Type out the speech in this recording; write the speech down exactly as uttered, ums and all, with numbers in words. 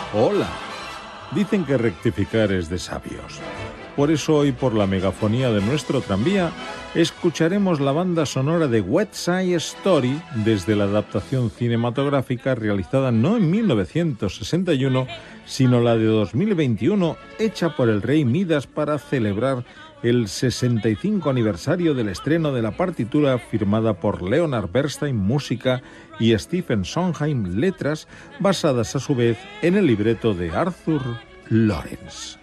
Hola. Dicen que rectificar es de sabios. Por eso hoy, por la megafonía de nuestro tranvía, escucharemos la banda sonora de West Side Story desde la adaptación cinematográfica realizada no en mil novecientos sesenta y uno, sino la de dos mil veintiuno, hecha por el rey Midas para celebrar el sesenta y cinco aniversario del estreno de la partitura firmada por Leonard Bernstein, música, y Stephen Sondheim, letras, basadas a su vez en el libreto de Arthur Lawrence.